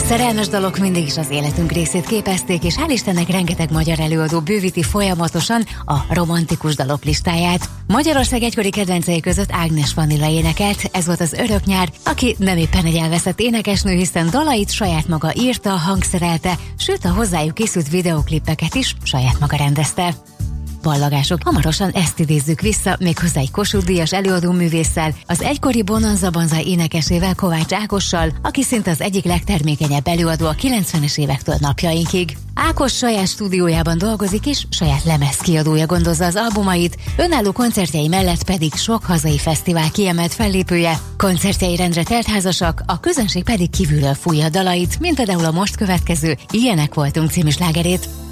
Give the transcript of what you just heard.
Szerelmes dalok mindig is az életünk részét képezték, és hál' Istennek rengeteg magyar előadó bővíti folyamatosan a romantikus dalok listáját. Magyarország egykori kedvencei között Ágnes Vanilla énekelt, ez volt az Örök nyár, aki nem éppen egy elveszett énekesnő, hiszen dalait saját maga írta, hangszerelte, sőt a hozzájuk készült videóklippeket is saját maga rendezte. Ballagások. Hamarosan ezt idézzük vissza, méghozzá egy Kossuth Díjas előadóművésszel, az egykori Bonanza Banzai énekesével, Kovács Ákossal, aki szinte az egyik legtermékenyebb előadó a 90-es évektől napjainkig. Ákos saját stúdiójában dolgozik, és saját lemezkiadója gondozza az albumait, önálló koncertjei mellett pedig sok hazai fesztivál kiemelt fellépője. Koncertjei rendre teltházasak, a közönség pedig kívülről fújja a dalait, mint például a most következő Ilyenek voltunk című slágerét.